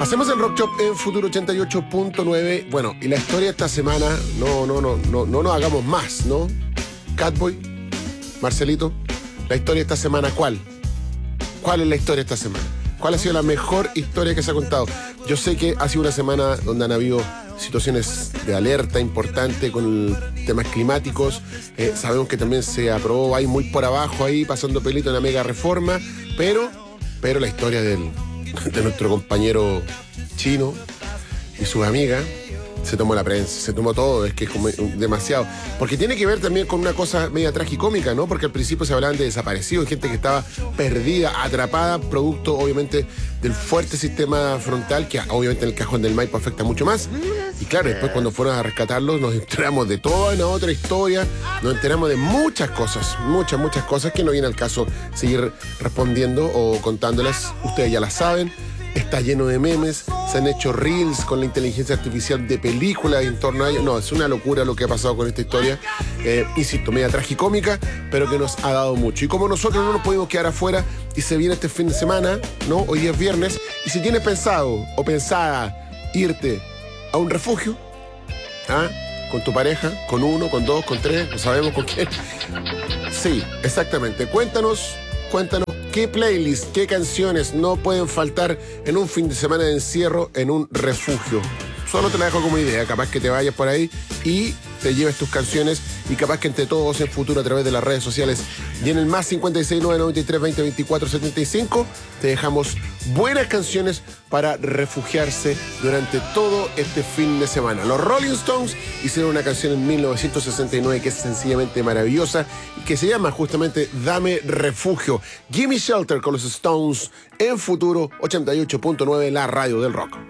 Hacemos el Rock Shop en Futuro 88.9. Bueno, y la historia esta semana, no nos hagamos más, ¿no? Catboy, Marcelito, la historia esta semana, ¿cuál? ¿Cuál es la historia esta semana? ¿Cuál ha sido la mejor historia que se ha contado? Yo sé que ha sido una semana donde han habido situaciones de alerta importante con temas climáticos. Sabemos que también se aprobó ahí muy por abajo, ahí pasando pelito en la mega reforma, pero la historia de nuestro compañero chino y sus amigas se tomó la prensa, se tomó todo, es que es como demasiado. Porque tiene que ver también con una cosa media tragicómica, ¿no? Porque al principio se hablaban de desaparecidos, gente que estaba perdida, atrapada, producto obviamente del fuerte sistema frontal, que obviamente en el Cajón del Maipo afecta mucho más. Y claro, después cuando fueron a rescatarlos nos enteramos de toda una otra historia, nos enteramos de muchas cosas que no viene al caso seguir respondiendo o contándolas. Ustedes ya las saben. Está lleno de memes, se han hecho reels con la inteligencia artificial de películas en torno a ello. No, es una locura lo que ha pasado con esta historia. Insisto, media tragicómica, pero que nos ha dado mucho. Y como nosotros no nos podemos quedar afuera y se viene este fin de semana, ¿no? Hoy es viernes, y si tienes pensado o pensada irte a un refugio, ¿ah? Con tu pareja, con uno, con dos, con tres, no sabemos con quién. Sí, exactamente. Cuéntanos qué playlist, qué canciones no pueden faltar en un fin de semana de encierro en un refugio. Solo te la dejo como idea, capaz que te vayas por ahí y te lleves tus canciones, y capaz que entre todos en futuro a través de las redes sociales y en el más 56993202475 te dejamos buenas canciones para refugiarse durante todo este fin de semana. Los Rolling Stones hicieron una canción en 1969 que es sencillamente maravillosa y que se llama justamente Dame Refugio. Gimme Shelter con los Stones en Futuro 88.9, la radio del rock.